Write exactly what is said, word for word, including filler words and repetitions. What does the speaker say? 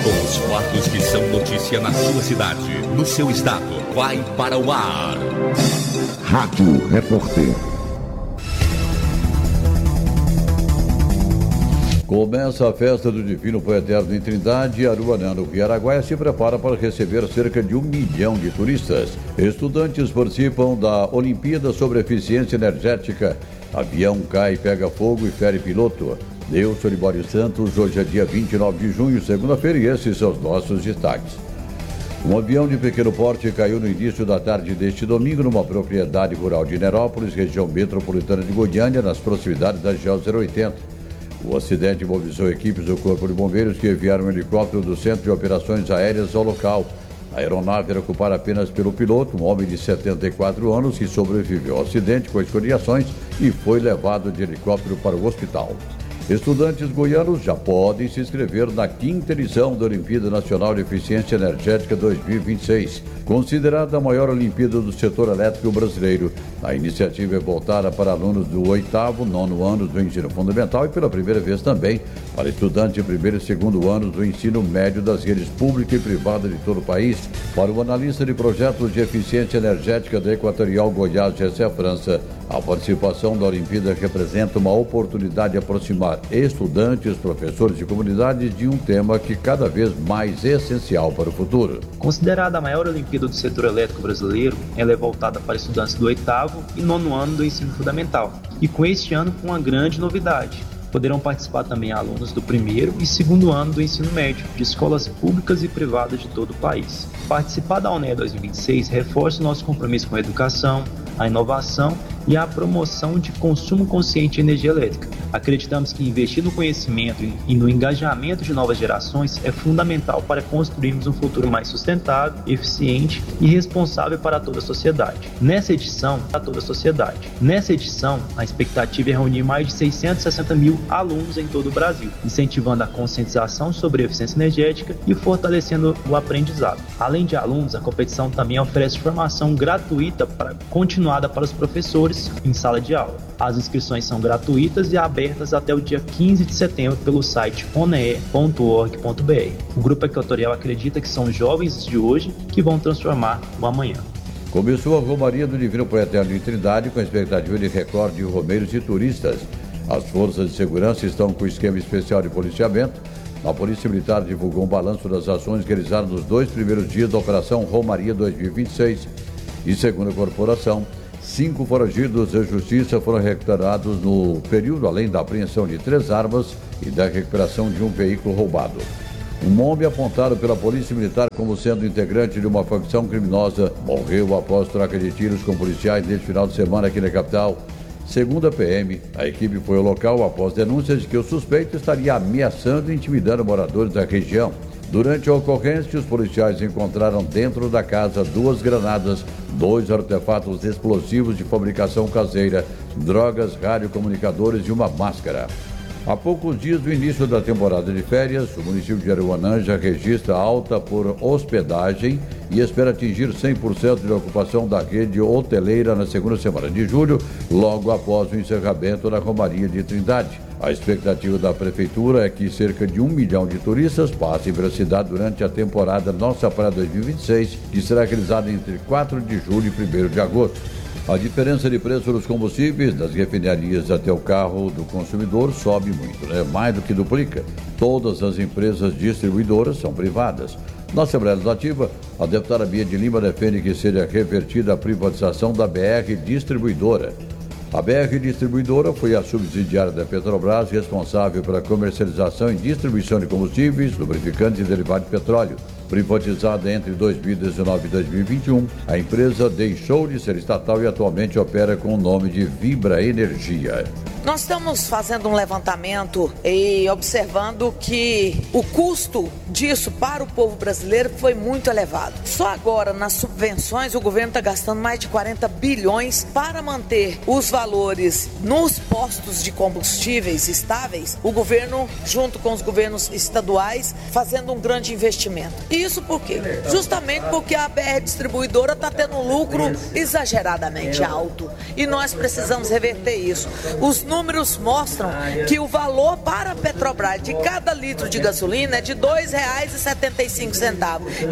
Os fatos que são notícia na sua cidade, no seu estado, vai para o ar. Rádio Repórter. Começa a festa do Divino Pai Eterno em Trindade e Aruanã, no Rio Araguaia, se prepara para receber cerca de um milhão de turistas. Estudantes participam da Olimpíada sobre Eficiência Energética. Avião cai, pega fogo e fere piloto. Eu sou Libório Santos, hoje é dia vinte e nove de junho, segunda-feira, e esses são os nossos destaques. Um avião de pequeno porte caiu no início da tarde deste domingo numa propriedade rural de Nerópolis, região metropolitana de Goiânia, nas proximidades da G E zero oitenta. O acidente mobilizou equipes do Corpo de Bombeiros que enviaram um helicóptero do Centro de Operações Aéreas ao local. A aeronave era ocupada apenas pelo piloto, um homem de setenta e quatro anos, que sobreviveu ao acidente com escoriações e foi levado de helicóptero para o hospital. Estudantes goianos já podem se inscrever na quinta edição da Olimpíada Nacional de Eficiência Energética dois mil e vinte e seis, considerada a maior Olimpíada do setor elétrico brasileiro. A iniciativa é voltada para alunos do oitavo, nono ano do ensino fundamental e pela primeira vez também para estudantes de primeiro e segundo anos do ensino médio das redes pública e privada de todo o país. Para o analista de projetos de eficiência energética da Equatorial Goiás, Gessé França, a participação da Olimpíada representa uma oportunidade de aproximar estudantes, professores e comunidades de um tema que cada vez mais é essencial para o futuro. Considerada a maior Olimpíada do setor elétrico brasileiro, ela é voltada para estudantes do oitavo e nono ano do ensino fundamental. E com este ano, com uma grande novidade. Poderão participar também alunos do primeiro e segundo ano do ensino médio, de escolas públicas e privadas de todo o país. Participar da ONEA dois mil e vinte e seis reforça o nosso compromisso com a educação, a inovação e a promoção de consumo consciente de energia elétrica. Acreditamos que investir no conhecimento e no engajamento de novas gerações é fundamental para construirmos um futuro mais sustentável, eficiente e responsável para toda a sociedade. Nessa edição, para toda a sociedade. Nessa edição, a expectativa é reunir mais de seiscentos e sessenta mil alunos em todo o Brasil, incentivando a conscientização sobre a eficiência energética e fortalecendo o aprendizado. Além de alunos, a competição também oferece formação gratuita para, continuada para os professores em sala de aula. As inscrições são gratuitas e abertas até o dia quinze de setembro pelo site onee ponto org ponto br. O Grupo Equatorial acredita que são os jovens de hoje que vão transformar o amanhã. Começou a Romaria do Divino Pai Eterno em Trindade com a expectativa de recorde de romeiros e turistas. As forças de segurança estão com o esquema especial de policiamento. A Polícia Militar divulgou um balanço das ações realizadas nos dois primeiros dias da Operação Romaria dois mil e vinte e seis. E segundo a corporação, cinco foragidos da justiça foram recuperados no período, além da apreensão de três armas e da recuperação de um veículo roubado. Um homem apontado pela Polícia Militar como sendo integrante de uma facção criminosa morreu após troca de tiros com policiais neste final de semana aqui na capital. Segundo a P M, a equipe foi ao local após denúncias de que o suspeito estaria ameaçando e intimidando moradores da região. Durante a ocorrência, os policiais encontraram dentro da casa duas granadas, dois artefatos explosivos de fabricação caseira, drogas, radiocomunicadores e uma máscara. Há poucos dias do início da temporada de férias, o município de Aruanã já registra alta por hospedagem e espera atingir cem por cento de ocupação da rede hoteleira na segunda semana de julho, logo após o encerramento da Romaria de Trindade. A expectativa da Prefeitura é que cerca de um milhão de turistas passem pela cidade durante a temporada Nossa Praia dois mil e vinte e seis, que será realizada entre quatro de julho e primeiro de agosto. A diferença de preço dos combustíveis das refinarias até o carro do consumidor sobe muito, né? Mais do que duplica. Todas as empresas distribuidoras são privadas. Na Assembleia Legislativa, a deputada Bia de Lima defende que seja revertida a privatização da B R Distribuidora. A B R Distribuidora foi a subsidiária da Petrobras responsável pela comercialização e distribuição de combustíveis, lubrificantes e derivados de petróleo. Privatizada entre dois mil e dezenove e dois mil e vinte e um, a empresa deixou de ser estatal e atualmente opera com o nome de Vibra Energia. Nós estamos fazendo um levantamento e observando que o custo disso para o povo brasileiro foi muito elevado. Só agora, nas subvenções, o governo está gastando mais de quarenta bilhões para manter os valores nos postos de combustíveis estáveis. O governo, junto com os governos estaduais, fazendo um grande investimento. Isso por quê? Justamente porque a B R Distribuidora está tendo um lucro exageradamente alto e nós precisamos reverter isso. Os números mostram que o valor para a Petrobras de cada litro de gasolina é de dois reais e setenta e cinco centavos.